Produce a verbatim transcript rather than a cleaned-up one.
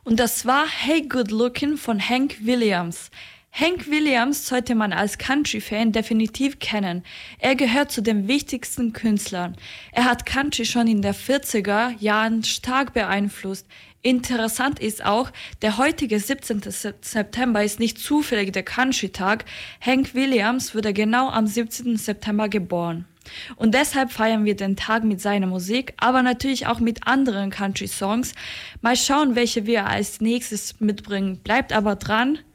Und das war Hey Good Lookin' von Hank Williams. Hank Williams sollte man als Country-Fan definitiv kennen. Er gehört zu den wichtigsten Künstlern. Er hat Country schon in den vierziger Jahren stark beeinflusst. Interessant ist auch, der heutige siebzehnte September ist nicht zufällig der Country-Tag. Hank Williams wurde genau am siebzehnten September geboren. Und deshalb feiern wir den Tag mit seiner Musik, aber natürlich auch mit anderen Country-Songs. Mal schauen, welche wir als nächstes mitbringen. Bleibt aber dran.